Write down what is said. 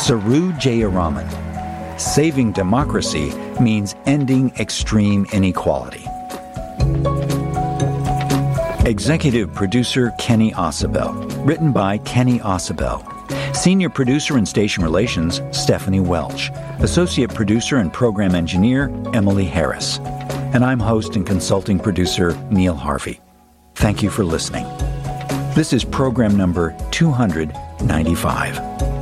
Saru Jayaraman. Saving democracy means ending extreme inequality. Executive producer Kenny Ausubel. Written by Kenny Ausubel. Senior producer and station relations Stephanie Welch. Associate producer and program engineer Emily Harris. And I'm host and consulting producer Neil Harvey. Thank you for listening. This is program number 295.